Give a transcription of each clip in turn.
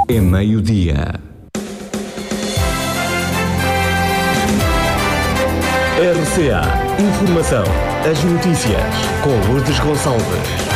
É meio-dia. RCA Informação. As notícias com Lourdes Gonçalves.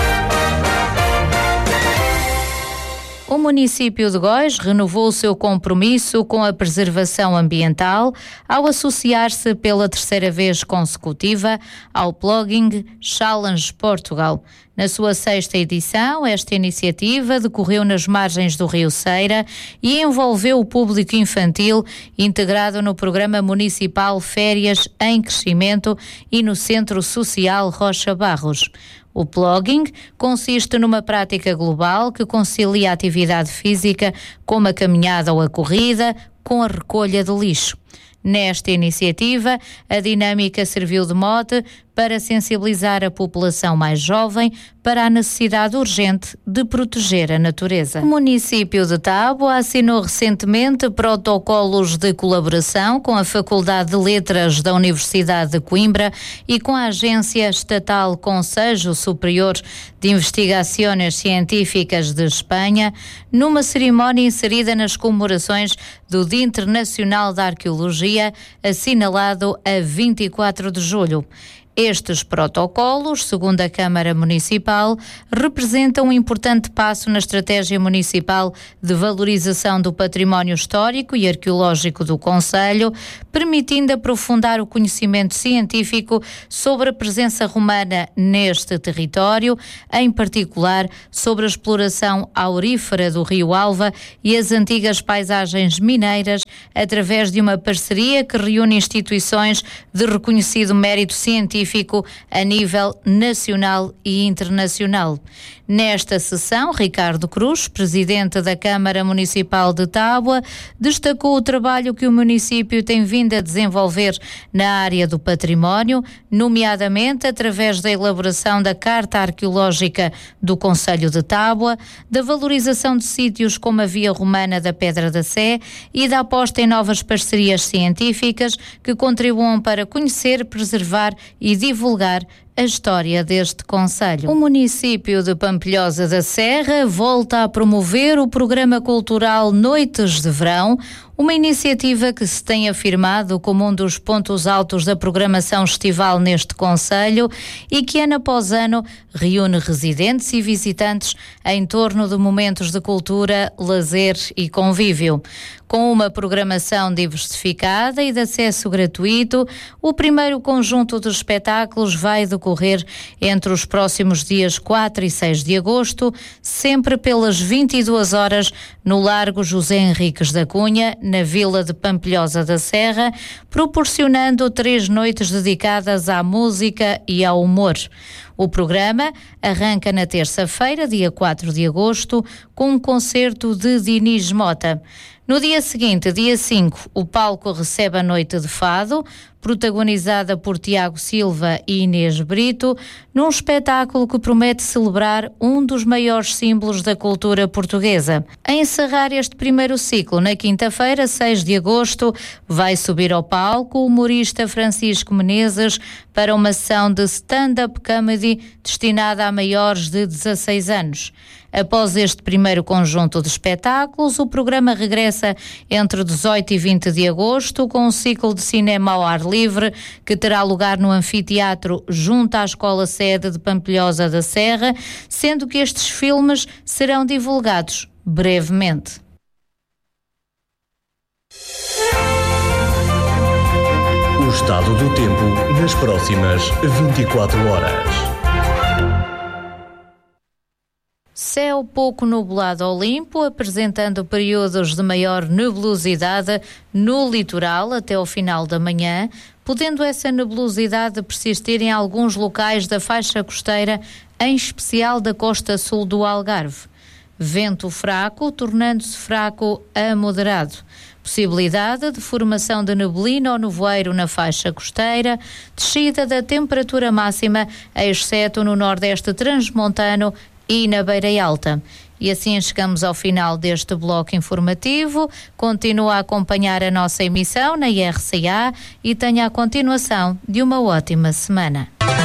O município de Góis renovou o seu compromisso com a preservação ambiental ao associar-se pela terceira vez consecutiva ao Plugging Challenge Portugal. Na sua 6ª edição, esta iniciativa decorreu nas margens do Rio Ceira e envolveu o público infantil integrado no Programa Municipal Férias em Crescimento e no Centro Social Rocha Barros. O plugging consiste numa prática global que concilia a atividade física como a caminhada ou a corrida com a recolha de lixo. Nesta iniciativa, a dinâmica serviu de mote para sensibilizar a população mais jovem para a necessidade urgente de proteger a natureza. O município de Tábua assinou recentemente protocolos de colaboração com a Faculdade de Letras da Universidade de Coimbra e com a Agência Estatal Conselho Superior de Investigações Científicas de Espanha, numa cerimónia inserida nas comemorações do Dia Internacional da Arqueologia, assinalado a 24 de julho. Estes protocolos, segundo a Câmara Municipal, representam um importante passo na estratégia municipal de valorização do património histórico e arqueológico do concelho, permitindo aprofundar o conhecimento científico sobre a presença romana neste território, em particular sobre a exploração aurífera do Rio Alva e as antigas paisagens mineiras, através de uma parceria que reúne instituições de reconhecido mérito científico a nível nacional e internacional. Nesta sessão, Ricardo Cruz, presidente da Câmara Municipal de Tábua, destacou o trabalho que o município tem vindo a desenvolver na área do património, nomeadamente através da elaboração da Carta Arqueológica do Concelho de Tábua, da valorização de sítios como a Via Romana da Pedra da Sé e da aposta em novas parcerias científicas que contribuam para conhecer, preservar e divulgar a história deste concelho. O município de Pampilhosa da Serra volta a promover o programa cultural Noites de Verão, uma iniciativa que se tem afirmado como um dos pontos altos da programação estival neste concelho e que ano após ano reúne residentes e visitantes em torno de momentos de cultura, lazer e convívio. Com uma programação diversificada e de acesso gratuito, o primeiro conjunto de espetáculos vai decorrer entre os próximos dias 4 e 6 de agosto, sempre pelas 22 horas no Largo José Henriques da Cunha, na Vila de Pampilhosa da Serra, proporcionando 3 noites dedicadas à música e ao humor. O programa arranca na terça-feira, dia 4 de agosto, com um concerto de Dinis Mota. No dia seguinte, dia 5, o palco recebe a Noite de Fado, protagonizada por Tiago Silva e Inês Brito, num espetáculo que promete celebrar um dos maiores símbolos da cultura portuguesa. A encerrar este primeiro ciclo, na quinta-feira, 6 de agosto, vai subir ao palco o humorista Francisco Menezes para uma sessão de stand-up comedy destinada a maiores de 16 anos. Após este primeiro conjunto de espetáculos, o programa regressa entre 18 e 20 de agosto com um ciclo de cinema ao ar livre que terá lugar no anfiteatro junto à Escola Sede de Pampilhosa da Serra, sendo que estes filmes serão divulgados brevemente. O estado do tempo nas próximas 24 horas. Céu pouco nublado ao limpo, apresentando períodos de maior nebulosidade no litoral até ao final da manhã, podendo essa nebulosidade persistir em alguns locais da faixa costeira, em especial da costa sul do Algarve. Vento fraco, tornando-se fraco a moderado. Possibilidade de formação de neblina ou nevoeiro na faixa costeira, descida da temperatura máxima, exceto no nordeste transmontano e na Beira Alta. E assim chegamos ao final deste bloco informativo. Continua a acompanhar a nossa emissão na RCA e tenha a continuação de uma ótima semana.